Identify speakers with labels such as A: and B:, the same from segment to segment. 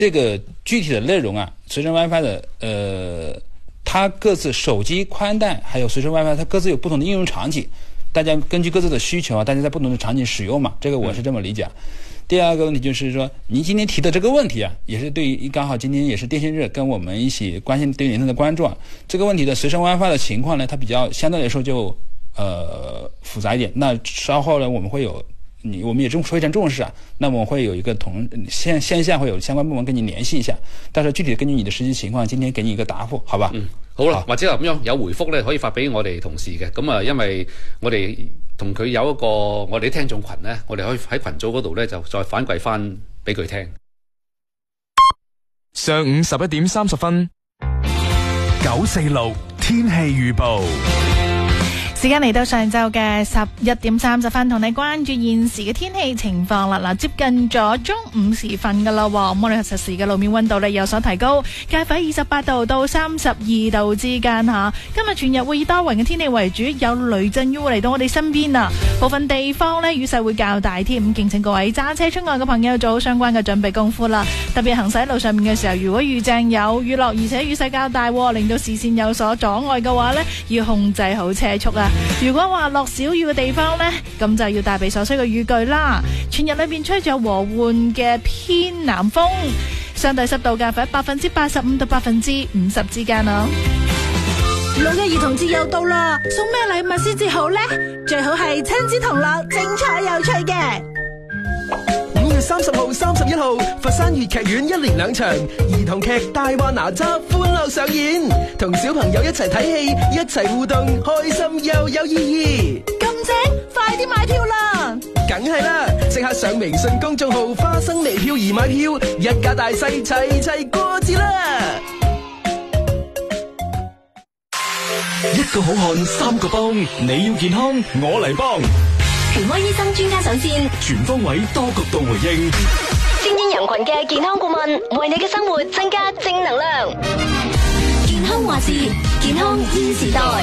A: 这个具体的内容啊，随身 WiFi 的它各自手机宽带还有随身 WiFi， 它各自有不同的应用场景，大家根据各自的需求啊，大家在不同的场景使用嘛，这个我是这么理解。第二个问题就是说，您今天提的这个问题啊，也是对于刚好今天也是电信日，跟我们一起关心对年轻人的关注啊。这个问题的随身 WiFi 的情况呢，它比较相对来说就复杂一点。那稍后呢，我们会有我们也非常重視啊。那麼會有一個線下會有相關部門跟你聯繫一下，到時候具體根據你的實際情況，今天給你一個答覆，好吧？
B: 好啦，或者咁樣有回覆咧，可以發俾我哋同事嘅。咁啊，因為我哋同佢有一個我哋啲聽眾群咧，我哋可以喺群組嗰度咧就再反饋翻俾佢聽。
C: 上午11點30分，946天氣預報。
D: 時間嚟到上晝嘅11點30分，同你關注現時嘅天氣情況啦。嗱，接近咗中午時分噶啦，咁我哋實時嘅路面溫度咧有所提高，介乎28度到32度之間吓。今日全日會以多雲嘅天氣為主，有雷陣雨會嚟到我哋身邊啊。部分地方咧雨勢會較大添，咁敬請各位揸車出外嘅朋友做好相關嘅準備功夫啦。特別行駛路上面嘅時候，如果遇正有雨落，而且雨勢較大，令到視線有所阻礙嘅話咧，要控制好車速啊。如果話落小雨嘅地方呢，咁就要帶備所需嘅雨具啦。全日裏邊吹咗和緩嘅偏南風，相對濕度介乎85%到50%之間咯。
E: 6月兒童節又到啦，送咩禮物先至好呢？最好係親子同樂，精彩有趣嘅。
F: 5月30號、31號，佛山粵劇院一連2場兒童劇《大話哪吒》歡樂上演，同小朋友一齊睇戲，一齊互動，開心又有意義。
E: 咁正，快啲買票啦！
F: 梗係啦，即刻上微信公眾號花生微票而買票，一家大細齊齊過節啦！一個好漢3個幫，你要健康，我嚟幫。
G: 權威醫生專家上線，
F: 全方位多角度回應，
G: 精英人群嘅健康顧問，為你嘅生活增加正能量。健康話事，健康E時代。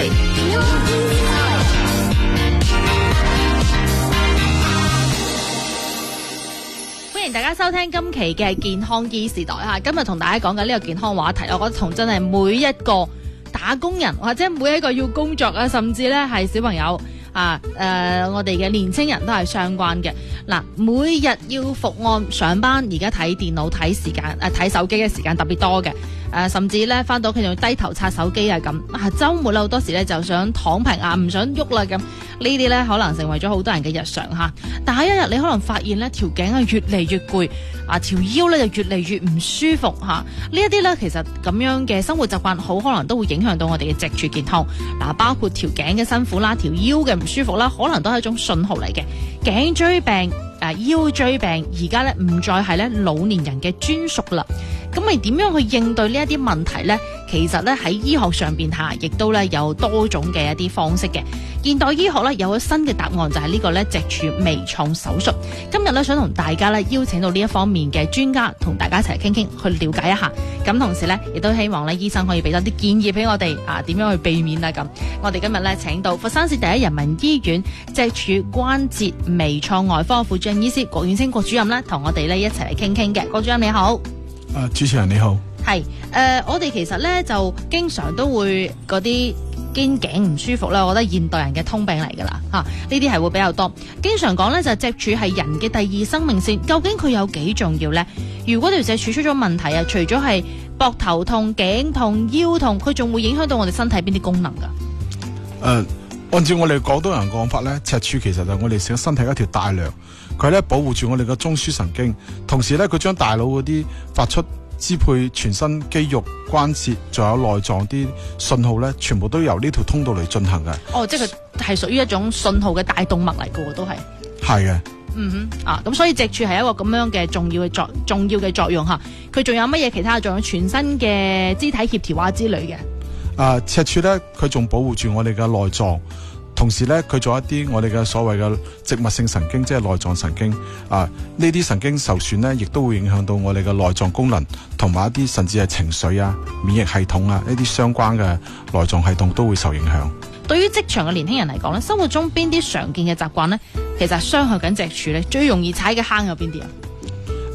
D: 歡迎大家收聽今期嘅健康E時代吓，今日同大家講嘅呢個健康話題，我覺得同真係每一個打工人或者每一個要工作啊，甚至咧係小朋友。我哋嘅年青人都係相關嘅。嗱，每日要伏案上班，而家睇電腦睇時間睇手機嘅時間特別多嘅。甚至咧翻到屋企仲要低頭刷手機啊咁。週末咧好多時咧就想躺平啊，唔想喐啦咁。呢啲咧可能成為咗好多人嘅日常嚇。但係一日你可能發現咧條頸係越嚟越攰，條腰咧就越嚟越唔舒服嚇。呢一啲咧其實咁樣嘅生活習慣好可能都會影響到我哋嘅脊柱健康。包括條頸嘅辛苦啦，條腰嘅唔舒服啦，可能都係一種信號嚟嘅。頸椎病、腰椎病而家咧唔再係咧老年人嘅專屬啦。咁咪點樣去應對呢一啲問題呢？其實咧喺醫學上邊亦都咧有多種嘅一啲方式嘅。現代醫學咧有個新嘅答案，就係呢個咧脊柱微創手術。今日咧想同大家咧邀請到呢一方面嘅專家，同大家一齊傾傾，去了解一下。咁同時咧亦都希望咧醫生可以俾多啲建議俾我哋點樣去避免啊咁。我哋今日咧請到佛山市第一人民醫院脊柱關節微創外科副主任醫師郭遠星郭主任咧，同我哋咧一齊嚟傾傾嘅。郭主任你好。
H: 主持人你好。
D: 係我哋其實咧就經常都會嗰啲肩頸唔舒服啦，我覺得現代人嘅通病嚟㗎啦嚇，呢啲係會比較多。經常講咧就係脊柱係人嘅第二生命線，究竟佢有幾重要呢？如果條脊柱出咗問題除咗係膊頭痛、頸痛、腰痛，佢仲會影響到我哋身體邊啲功能㗎？
H: 按照我哋廣東人講法咧，脊柱其實就係我哋成個身體一條大梁，佢咧保護住我哋嘅中樞神經，同時咧佢將大腦嗰啲發出支配全身肌肉、關節，仲有內臟啲信號咧，全部都由呢條通道嚟進行嘅。
D: 哦，即係佢係屬於一種信號嘅大動脈嚟嘅喎，都係。係嘅。咁所以脊柱係一個咁樣嘅重要嘅作用嚇。佢仲有乜嘢其他作用？全身嘅肢體協調啊之類嘅。
H: 脊柱咧，佢仲保護住我哋嘅內臟，同時咧，佢仲有一啲我哋嘅所謂嘅植物性神經，即係內臟神經。呢啲神經受損咧，亦都會影響到我哋嘅內臟功能，同埋一啲甚至係情緒啊、免疫系統啊呢啲相關嘅內臟系統都會受影響。
D: 對於職場嘅年輕人嚟講咧，生活中邊啲常見嘅習慣咧，其實係傷害緊脊柱咧，最容易踩嘅坑有邊啲啊？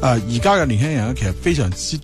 H: 而家嘅年輕人咧，其實非常之